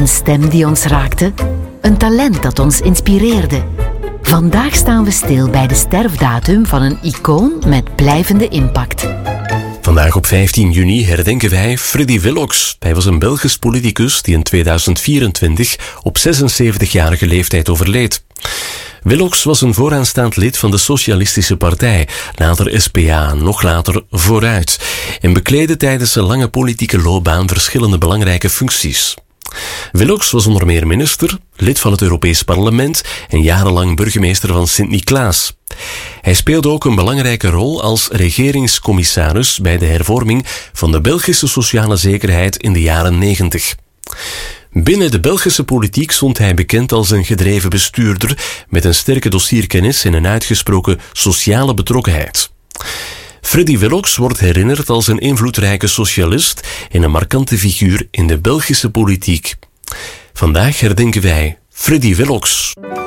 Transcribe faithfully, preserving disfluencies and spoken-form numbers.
Een stem die ons raakte, een talent dat ons inspireerde. Vandaag staan we stil bij de sterfdatum van een icoon met blijvende impact. Vandaag op vijftien juni herdenken wij Freddy Willox. Hij was een Belgisch politicus die in tweeduizend vierentwintig op zesenzeventigjarige leeftijd overleed. Willox was een vooraanstaand lid van de Socialistische Partij, later S P A, nog later Vooruit, en bekleedde tijdens zijn lange politieke loopbaan verschillende belangrijke functies. Willox was onder meer minister, lid van het Europees Parlement en jarenlang burgemeester van Sint-Niklaas. Hij speelde ook een belangrijke rol als regeringscommissaris bij de hervorming van de Belgische sociale zekerheid in de jaren negentig. Binnen de Belgische politiek stond hij bekend als een gedreven bestuurder met een sterke dossierkennis en een uitgesproken sociale betrokkenheid. Freddy Willox wordt herinnerd als een invloedrijke socialist en een markante figuur in de Belgische politiek. Vandaag herdenken wij Freddy Willox.